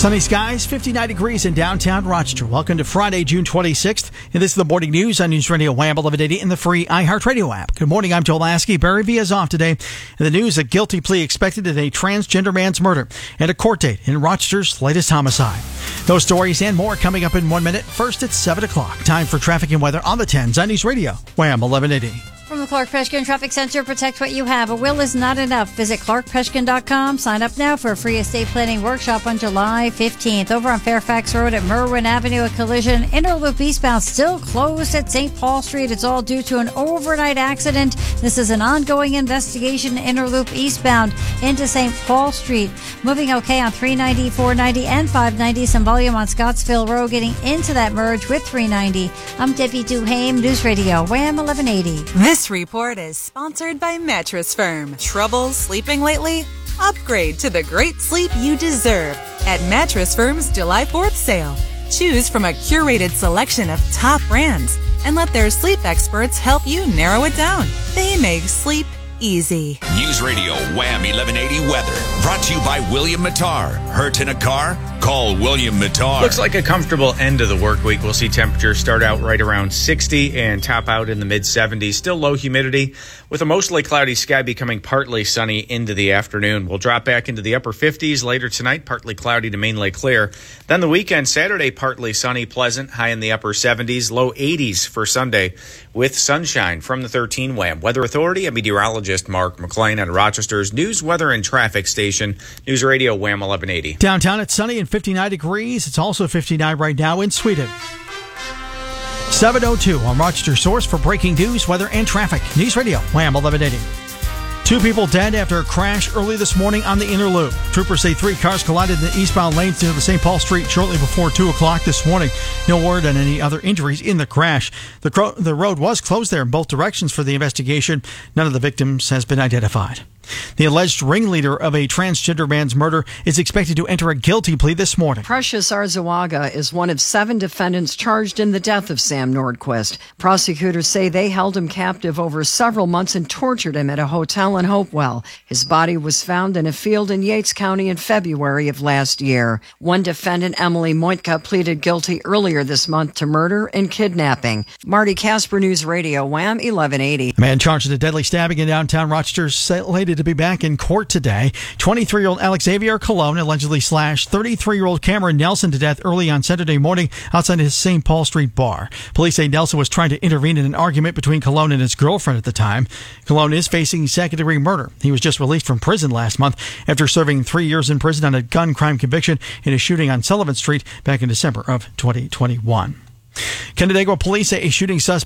Sunny skies, 59 degrees in downtown Rochester. Welcome to Friday, June 26th. And this is the morning news on News Radio Wham 1180 in the free iHeartRadio app. Good morning, I'm Joel Lasky. Barry V is off today. In the news, a guilty plea expected in a transgender man's murder and a court date in Rochester's latest homicide. Those stories and more coming up in 1 minute. First at 7 o'clock. Time for traffic and weather on the 10s on News Radio Wham 1180. From the Clark Peshkin Traffic Center, protect what you have. A will is not enough. Visit clarkpeshkin.com. Sign up now for a free estate planning workshop on July 15th. Over on Fairfax Road at Merwin Avenue, a collision. Interloop eastbound still closed at St. Paul Street. It's all due to an overnight accident. This is an ongoing investigation. Interloop eastbound into St. Paul Street. Moving okay on 390, 490, and 590. Some volume on Scottsville Road getting into that merge with 390. I'm Debbie Duhame, News Radio, Wham 1180. This report is sponsored by Mattress Firm. Trouble sleeping lately? Upgrade to the great sleep you deserve at Mattress Firm's July 4th sale. Choose from a curated selection of top brands and let their sleep experts help you narrow it down. They make sleep easy. News Radio Wham 1180 weather brought to you by William Mattar. Hurt in a car? Call William Mattar. Looks like a comfortable end of the work week. We'll see temperatures start out right around 60 and top out in the mid-70s. Still low humidity with a mostly cloudy sky becoming partly sunny into the afternoon. We'll drop back into the upper 50s later tonight, partly cloudy to mainly clear. Then the weekend, Saturday, partly sunny, pleasant, high in the upper 70s, low 80s for Sunday with sunshine from the 13 Wham Weather Authority. I'm meteorologist Mark McLean at Rochester's News, Weather, and Traffic Station, News Radio Wham 1180. Downtown, it's sunny and 59 degrees. It's also 59 right now in Sweden. 7:02 on Rochester Source for breaking news, weather, and traffic. News Radio Wham 1180. 2 people dead after a crash early this morning on the inner loop. Troopers say 3 cars collided in the eastbound lanes near the St. Paul Street shortly before 2 o'clock this morning. No word on any other injuries in the crash. The road was closed there in both directions for the investigation. None of the victims has been identified. The alleged ringleader of a transgender man's murder is expected to enter a guilty plea this morning. Precious Arzawaga is one of 7 defendants charged in the death of Sam Nordquist. Prosecutors say they held him captive over several months and tortured him at a hotel in Hopewell. His body was found in a field in Yates County in February of last year. One defendant, Emily Moitka, pleaded guilty earlier this month to murder and kidnapping. Marty Casper, News Radio, Wham 1180. The man charged with a deadly stabbing in downtown Rochester slated to be back in court today. 23-year-old Alex Xavier Colon allegedly slashed 33-year-old Cameron Nelson to death early on Saturday morning outside his St. Paul Street bar. Police say Nelson was trying to intervene in an argument between Colon and his girlfriend at the time. Colon is facing second-degree murder. He was just released from prison last month after serving 3 years in prison on a gun crime conviction in a shooting on Sullivan Street back in December of 2021. Canandaigua police say a shooting suspect